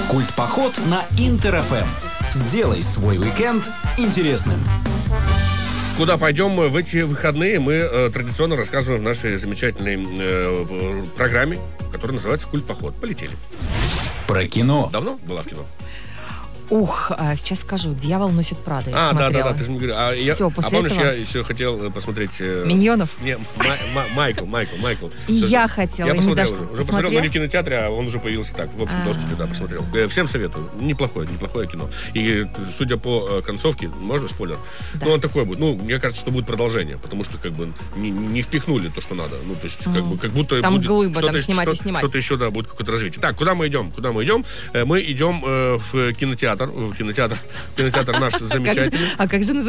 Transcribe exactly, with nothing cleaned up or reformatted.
Культ-поход на Интер-ФМ. Сделай свой уикенд интересным. Куда пойдем в эти выходные, мы э, традиционно рассказываем в нашей замечательной э, программе, которая называется «Культ-поход». Полетели. Про кино. Давно была в кино? Ух, а, сейчас скажу, «Дьявол носит Прада». Я А, да, смотрела. да, да, ты же мне говорил. А, я, Всё, а после помнишь, этого... я еще хотел посмотреть... Э, «Миньонов»? Не, Май, Май, Майкл, Майкл, Майкл. И Все, я хотела. Я и посмотрел даже уже. Уже посмотрел? посмотрел, но не в кинотеатре, а он уже появился так, в общем А-а-а. доступе, да, посмотрел. Э, Всем советую. Неплохое, неплохое кино. И, судя по э, концовке, можно спойлер? Да. Ну, он такой будет. Ну, мне кажется, что будет продолжение, потому что, как бы, не, не впихнули то, что надо. Ну, то есть, как бы, как будто Там будет глыба, что-то, там снимать и что, снимать. что-то еще, да, будет какое-то развитие. Так, куда мы идем? Куда мы идем? Э, Мы идем э, в кинотеатр, в кинотеатр, кинотеатр наш замечательный. А как же